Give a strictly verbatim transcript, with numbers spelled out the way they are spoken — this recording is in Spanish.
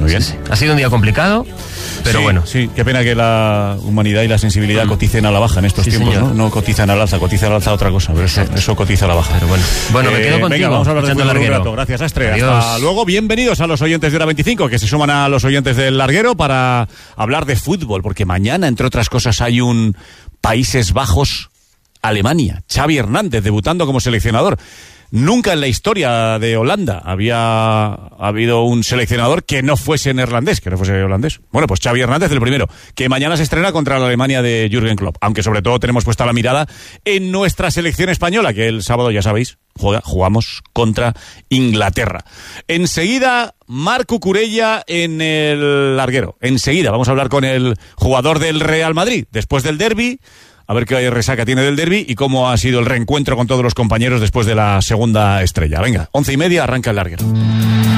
bien. Sí, sí. Ha sido un día complicado, pero sí, bueno. Sí, qué pena que la humanidad y la sensibilidad mm. coticen a la baja en estos sí, tiempos, señor. ¿no? No cotizan al alza, cotizan al alza otra cosa, pero eso, eso cotiza a la baja. Pero bueno, bueno, eh, me quedo contigo. Venga, vamos a hablar de fútbol un rato. Gracias, Astre. Adiós. Hasta luego. Bienvenidos a los oyentes de Hora veinticinco, que se suman a los oyentes del Larguero para hablar de fútbol, porque mañana, entre otras cosas, hay un Países Bajos-Alemania. Xavi Hernández debutando como seleccionador. Nunca en la historia de Holanda había habido un seleccionador que no fuese neerlandés, que no fuese holandés. Bueno, pues Xavi Hernández, el primero, que mañana se estrena contra la Alemania de Jürgen Klopp. Aunque sobre todo tenemos puesta la mirada en nuestra selección española, que el sábado, ya sabéis, juega, jugamos contra Inglaterra. Enseguida, Marc Cucurella en el Larguero. Enseguida vamos a hablar con el jugador del Real Madrid, después del derbi. A ver qué resaca tiene del derbi y cómo ha sido el reencuentro con todos los compañeros después de la segunda estrella. Venga, once y media, arranca el Larguero.